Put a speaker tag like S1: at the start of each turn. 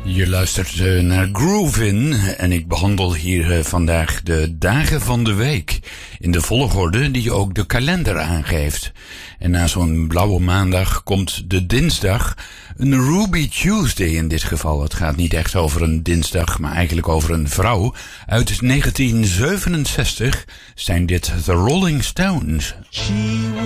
S1: Je luistert naar Groovin en ik behandel hier vandaag de dagen van de week in de volgorde die ook de kalender aangeeft. En na zo'n blauwe maandag komt de dinsdag, een Ruby Tuesday in dit geval. Het gaat niet echt over een dinsdag, maar eigenlijk over een vrouw. Uit 1967 zijn dit The Rolling Stones.